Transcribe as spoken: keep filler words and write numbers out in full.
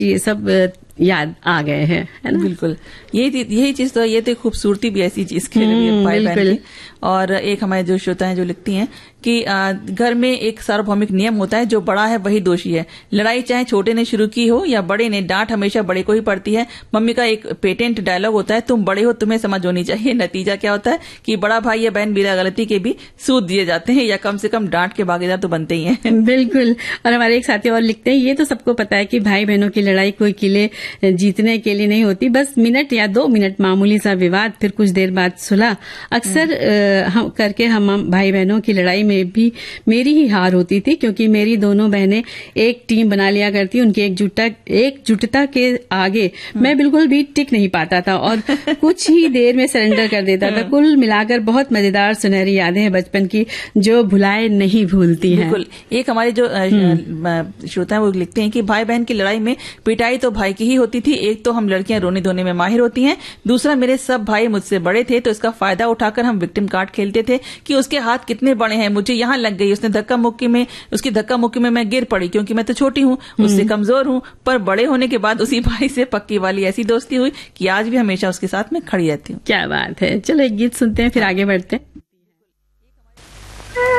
ये सब याद आ गए हैं, है ना? बिल्कुल, यही यही चीज तो, ये तो खूबसूरती भी ऐसी चीज के लिए भाई बहन की। और एक हमारे जो श्रोता हैं जो लिखती हैं कि घर में एक सार्वभौमिक नियम होता है, जो बड़ा है वही दोषी है। लड़ाई चाहे छोटे ने शुरू की हो या बड़े ने, डांट हमेशा बड़े को ही पड़ती है। मम्मी का एक पेटेंट डायलॉग होता है, तुम बड़े हो तुम्हें समझ होनी चाहिए। नतीजा क्या होता है कि बड़ा भाई या बहन बिना गलती के भी सूद दिए जाते हैं, या कम से कम डांट के भागीदार तो बनते ही हैं। बिल्कुल। और हमारे एक साथी और लिखते हैं, ये तो सबको पता है कि भाई बहनों की लड़ाई कोई किले जीतने के लिए नहीं होती, बस मिनट या दो मिनट मामूली सा विवाद, फिर कुछ देर बाद सुलह। अक्सर हम करके हम भाई बहनों की लड़ाई में भी मेरी ही हार होती थी, क्योंकि मेरी दोनों बहनें एक टीम बना लिया करती, उनकी एकजुटता एकजुटता के आगे मैं बिल्कुल भी टिक नहीं पाता था और कुछ ही देर में सरेंडर कर देता था। कुल मिलाकर बहुत मजेदार सुनहरी यादें हैं बचपन की, जो भुलाए नहीं भूलती हैं। बिल्कुल। एक हमारे जो श्रोता है वो लिखते हैं कि भाई बहन की लड़ाई में पिटाई तो भाई की ही होती थी। एक तो हम लड़कियां रोने धोने में माहिर होती हैं, दूसरा मेरे सब भाई मुझसे बड़े थे, तो इसका फायदा उठाकर हम विक्टिम कार्ड खेलते थे कि उसके हाथ कितने बड़े हैं, मुझे यहां लग गई, उसने धक्का मुक्की में उसकी धक्का मुक्की में मैं गिर पड़ी क्योंकि मैं तो छोटी हूं, उससे कमजोर हूं। पर बड़े होने के बाद उसी भाई से पक्की वाली ऐसी दोस्ती हुई कि आज भी हमेशा उसके साथ में खड़ी रहती हूँ। क्या बात है। चलो एक गीत सुनते हैं, फिर आगे बढ़ते हैं।